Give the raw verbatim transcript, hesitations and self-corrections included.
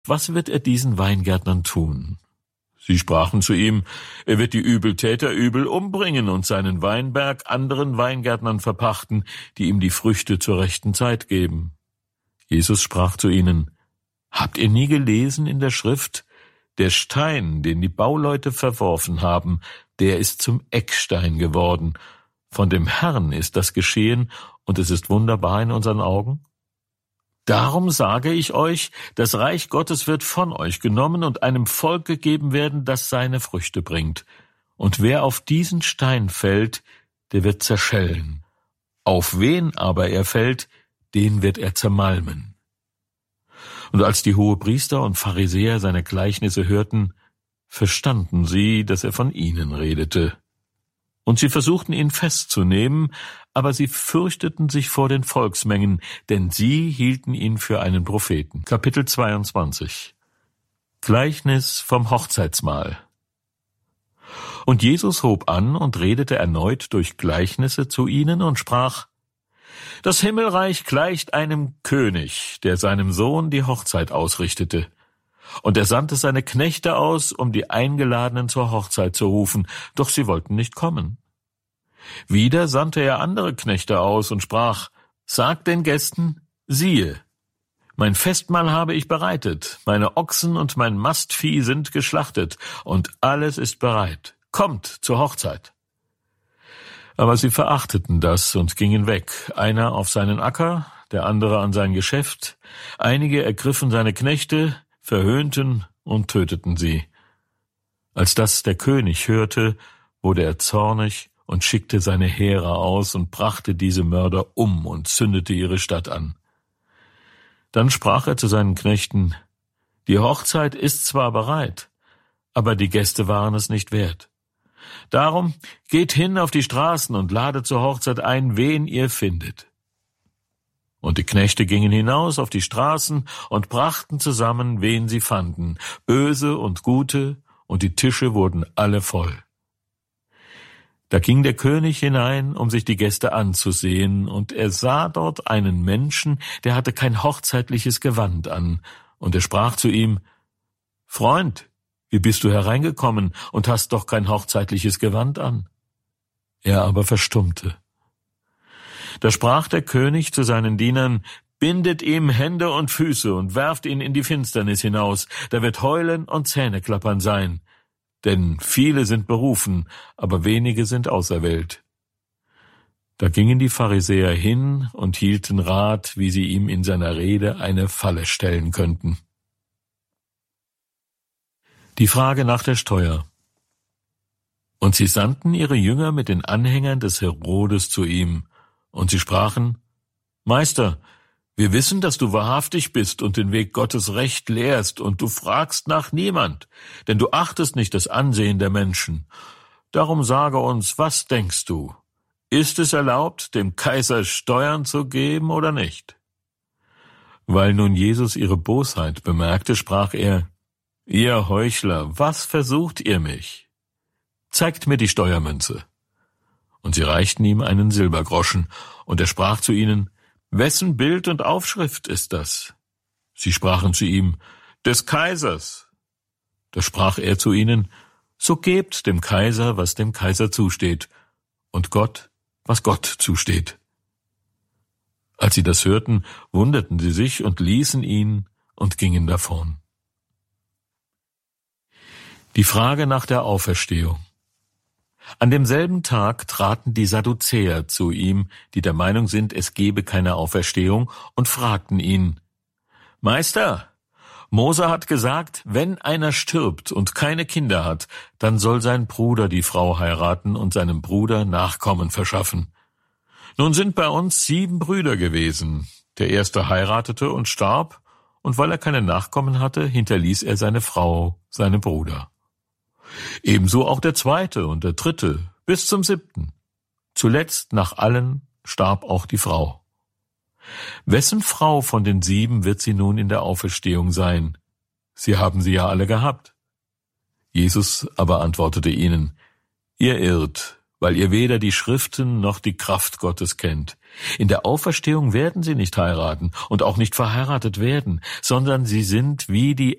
Was wird er diesen Weingärtnern tun? Sie sprachen zu ihm, er wird die Übeltäter übel umbringen und seinen Weinberg anderen Weingärtnern verpachten, die ihm die Früchte zur rechten Zeit geben. Jesus sprach zu ihnen, habt ihr nie gelesen in der Schrift, der Stein, den die Bauleute verworfen haben, der ist zum Eckstein geworden. Von dem Herrn ist das geschehen, und es ist wunderbar in unseren Augen. Darum sage ich euch, das Reich Gottes wird von euch genommen und einem Volk gegeben werden, das seine Früchte bringt. Und wer auf diesen Stein fällt, der wird zerschellen. Auf wen aber er fällt, den wird er zermalmen. Und als die Hohepriester und Pharisäer seine Gleichnisse hörten, verstanden sie, dass er von ihnen redete. Und sie versuchten ihn festzunehmen, aber sie fürchteten sich vor den Volksmengen, denn sie hielten ihn für einen Propheten. Kapitel zweiundzwanzig. Gleichnis vom Hochzeitsmahl. Und Jesus hob an und redete erneut durch Gleichnisse zu ihnen und sprach, das Himmelreich gleicht einem König, der seinem Sohn die Hochzeit ausrichtete. Und er sandte seine Knechte aus, um die Eingeladenen zur Hochzeit zu rufen, doch sie wollten nicht kommen. Wieder sandte er andere Knechte aus und sprach, sagt den Gästen, siehe, mein Festmahl habe ich bereitet, meine Ochsen und mein Mastvieh sind geschlachtet, und alles ist bereit. Kommt zur Hochzeit. Aber sie verachteten das und gingen weg, einer auf seinen Acker, der andere an sein Geschäft. Einige ergriffen seine Knechte, verhöhnten und töteten sie. Als das der König hörte, wurde er zornig und schickte seine Heere aus und brachte diese Mörder um und zündete ihre Stadt an. Dann sprach er zu seinen Knechten, die Hochzeit ist zwar bereit, aber die Gäste waren es nicht wert. Darum geht hin auf die Straßen und ladet zur Hochzeit ein, wen ihr findet. Und die Knechte gingen hinaus auf die Straßen und brachten zusammen, wen sie fanden, Böse und Gute, und die Tische wurden alle voll. Da ging der König hinein, um sich die Gäste anzusehen, und er sah dort einen Menschen, der hatte kein hochzeitliches Gewand an, und er sprach zu ihm, Freund, wie bist du hereingekommen und hast doch kein hochzeitliches Gewand an? Er aber verstummte. Da sprach der König zu seinen Dienern, bindet ihm Hände und Füße und werft ihn in die Finsternis hinaus, da wird Heulen und Zähneklappern sein. Denn viele sind berufen, aber wenige sind auserwählt. Da gingen die Pharisäer hin und hielten Rat, wie sie ihm in seiner Rede eine Falle stellen könnten. Die Frage nach der Steuer. Und sie sandten ihre Jünger mit den Anhängern des Herodes zu ihm, und sie sprachen, Meister, wir wissen, dass du wahrhaftig bist und den Weg Gottes recht lehrst, und du fragst nach niemand, denn du achtest nicht das Ansehen der Menschen. Darum sage uns, was denkst du? Ist es erlaubt, dem Kaiser Steuern zu geben oder nicht? Weil nun Jesus ihre Bosheit bemerkte, sprach er, Ihr Heuchler, was versucht ihr mich? Zeigt mir die Steuermünze. Und sie reichten ihm einen Silbergroschen, und er sprach zu ihnen, Wessen Bild und Aufschrift ist das? Sie sprachen zu ihm, des Kaisers. Da sprach er zu ihnen, so gebt dem Kaiser, was dem Kaiser zusteht, und Gott, was Gott zusteht. Als sie das hörten, wunderten sie sich und ließen ihn und gingen davon. Die Frage nach der Auferstehung. An demselben Tag traten die Sadduzäer zu ihm, die der Meinung sind, es gebe keine Auferstehung, und fragten ihn, Meister, Mose hat gesagt, wenn einer stirbt und keine Kinder hat, dann soll sein Bruder die Frau heiraten und seinem Bruder Nachkommen verschaffen. Nun sind bei uns sieben Brüder gewesen. Der erste heiratete und starb, und weil er keine Nachkommen hatte, hinterließ er seine Frau, seine Bruder. Ebenso auch der zweite und der dritte, bis zum siebten. Zuletzt nach allen starb auch die Frau. Wessen Frau von den sieben wird sie nun in der Auferstehung sein? Sie haben sie ja alle gehabt. Jesus aber antwortete ihnen, ihr irrt, weil ihr weder die Schriften noch die Kraft Gottes kennt. In der Auferstehung werden sie nicht heiraten und auch nicht verheiratet werden, sondern sie sind wie die